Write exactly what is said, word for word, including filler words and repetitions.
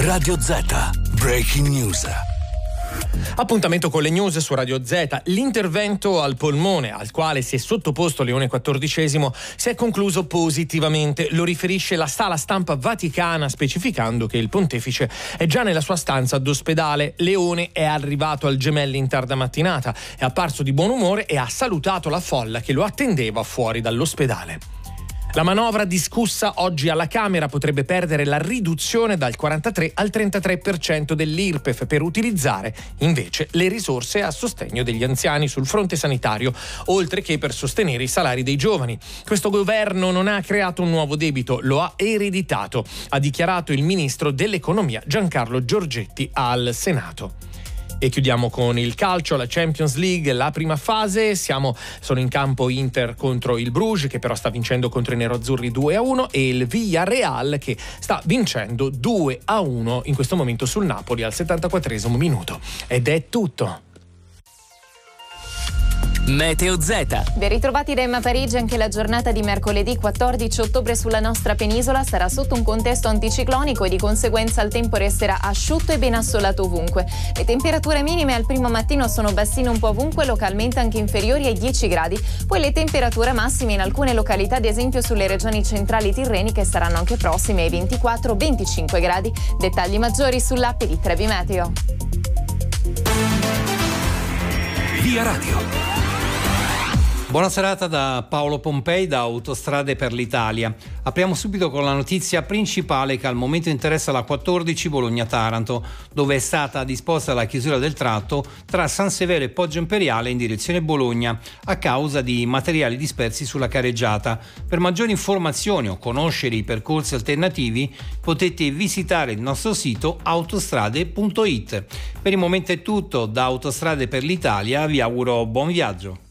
Radio Z, Breaking News. Appuntamento con le news su Radio Z. L'intervento al polmone al quale si è sottoposto Leone quattordicesimo si è concluso positivamente. Lo riferisce la sala stampa vaticana, specificando che il pontefice è già nella sua stanza d'ospedale. Leone è arrivato al Gemelli in tarda mattinata, è apparso di buon umore e ha salutato la folla che lo attendeva fuori dall'ospedale. La manovra discussa oggi alla Camera potrebbe perdere la riduzione dal quarantatré al trentatré per cento dell'I R P E F per utilizzare invece le risorse a sostegno degli anziani sul fronte sanitario, oltre che per sostenere i salari dei giovani. Questo governo non ha creato un nuovo debito, lo ha ereditato, ha dichiarato il ministro dell'economia Giancarlo Giorgetti al Senato. E chiudiamo con il calcio, la Champions League, la prima fase. Siamo, sono in campo Inter contro il Bruges, che però sta vincendo contro i neroazzurri due a uno, e il Villarreal che sta vincendo due a uno in questo momento sul Napoli al settantaquattresimo minuto. Ed è tutto. Meteo Z. Ben ritrovati da Emma Parigi. Anche la giornata di mercoledì quattordici ottobre sulla nostra penisola sarà sotto un contesto anticiclonico e di conseguenza il tempo resterà asciutto e ben assolato ovunque. Le temperature minime al primo mattino sono bassine un po' ovunque, localmente anche inferiori ai dieci gradi. Poi le temperature massime in alcune località, ad esempio sulle regioni centrali tirreniche, saranno anche prossime ai ventiquattro venticinque gradi. Dettagli maggiori sull'app di Trebi Meteo. Via Radio. Buona serata da Paolo Pompei da Autostrade per l'Italia. Apriamo subito con la notizia principale che al momento interessa la quattordici Bologna-Taranto, dove è stata disposta la chiusura del tratto tra San Severo e Poggio Imperiale in direzione Bologna a causa di materiali dispersi sulla careggiata. Per maggiori informazioni o conoscere i percorsi alternativi potete visitare il nostro sito autostrade punto it. Per il momento è tutto, da Autostrade per l'Italia vi auguro buon viaggio.